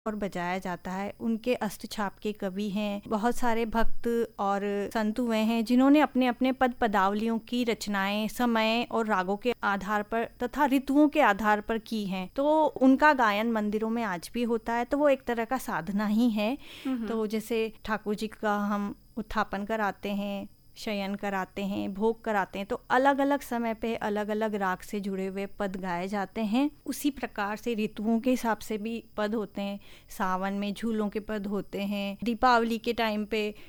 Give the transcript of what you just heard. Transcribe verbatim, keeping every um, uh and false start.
और बजाया जाता है। उनके अष्टछाप के कवि हैं, बहुत सारे भक्त और संत हुए हैं जिन्होंने अपने अपने पद पदावलियों की रचनाएं समय और रागों के आधार पर तथा ऋतुओं के आधार पर की हैं। तो उनका गायन मंदिरों में आज भी होता है, तो वो एक तरह का साधना ही है। तो जैसे ठाकुर जी का हम उत्थापन कराते हैं, शयन कराते हैं, भोग कराते हैं, तो अलग अलग समय पे अलग अलग राग से जुड़े हुए पद गाए जाते हैं। उसी प्रकार से ऋतुओं के हिसाब से भी पद होते हैं। सावन में झूलों के पद होते हैं, दीपावली के टाइम पे